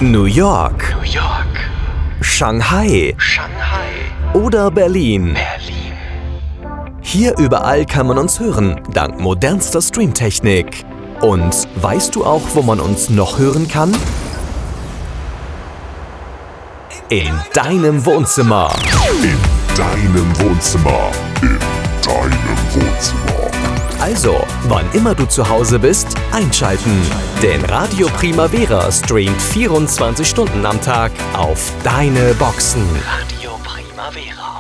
New York, Shanghai oder Berlin. Hier überall kann man uns hören, dank modernster Streamtechnik. Und weißt du auch, wo man uns noch hören kann? In deinem Wohnzimmer. In deinem Wohnzimmer. In deinem Wohnzimmer. Also, wann immer du zu Hause bist, einschalten. Denn Radio Primavera streamt 24 Stunden am Tag auf deine Boxen. Radio Primavera.